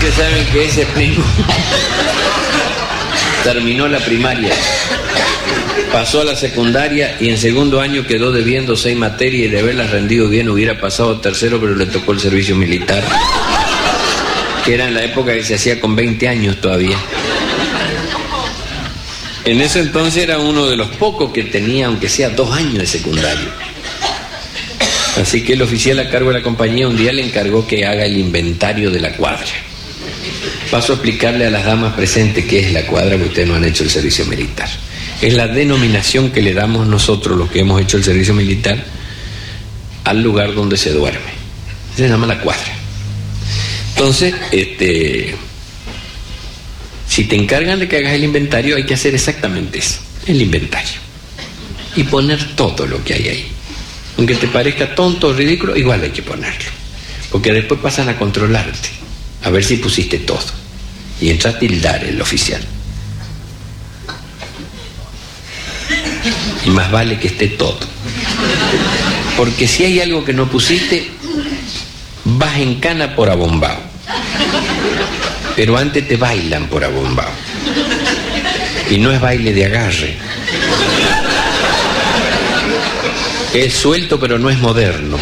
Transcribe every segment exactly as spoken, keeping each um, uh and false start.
Ustedes saben que ese primo terminó la primaria, pasó a la secundaria y en segundo año quedó debiendo seis materias y de haberlas rendido bien hubiera pasado tercero, pero le tocó el servicio militar, que era en la época que se hacía con veinte años todavía. En ese entonces era uno de los pocos que tenía, aunque sea dos años de secundario. Así que el oficial a cargo de la compañía un día le encargó que haga el inventario de la cuadra. Paso a explicarle a las damas presentes qué es la cuadra, porque ustedes no han hecho el servicio militar. Es la denominación que le damos nosotros, los que hemos hecho el servicio militar, al lugar donde se duerme. Se llama la cuadra. Entonces, este, si te encargan de que hagas el inventario, hay que hacer exactamente eso, el inventario. Y poner todo lo que hay ahí. Aunque te parezca tonto o ridículo, igual hay que ponerlo. Porque después pasan a controlarte, a ver si pusiste todo. Y entra a tildar el oficial. Y más vale que esté todo. Porque si hay algo que no pusiste, vas en cana por abombado. Pero antes te bailan por abombado. Y no es baile de agarre. Es suelto, pero no es moderno.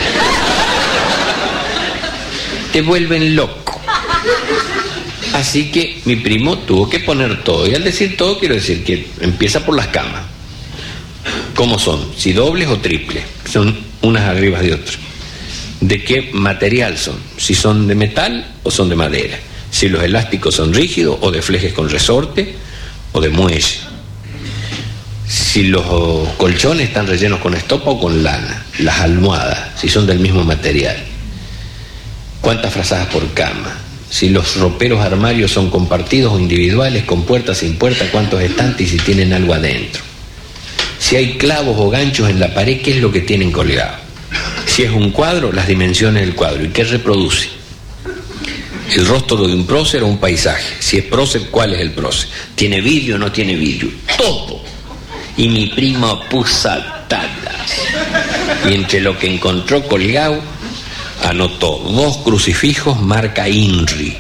Te vuelven loco. Así que mi primo tuvo que poner todo. Y al decir todo, quiero decir que empieza por las camas. ¿Cómo son? Si dobles o triples. Son unas arriba de otras. ¿De qué material son? Si son de metal o son de madera. Si los elásticos son rígidos o de flejes con resorte o de muelle. Si los colchones están rellenos con estopa o con lana. Las almohadas, si son del mismo material. ¿Cuántas frazadas por cama? Si los roperos armarios son compartidos o individuales, con puertas, sin puerta, cuántos estantes y si tienen algo adentro. Si hay clavos o ganchos en la pared, ¿qué es lo que tienen colgado? Si es un cuadro, las dimensiones del cuadro. ¿Y qué reproduce? El rostro de un prócer o un paisaje. Si es prócer, ¿cuál es el prócer? ¿Tiene vidrio o no tiene vidrio? Todo. Y mi primo puso tatas. Y entre lo que encontró colgado, anotó dos crucifijos marca INRI.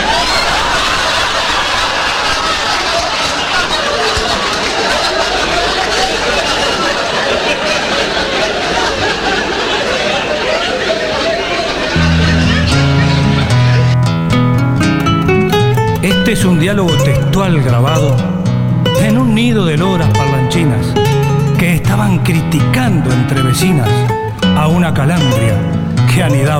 Este es un diálogo textual grabado en un nido de loras parlanchinas que estaban criticando entre vecinas a una calandria que anidaba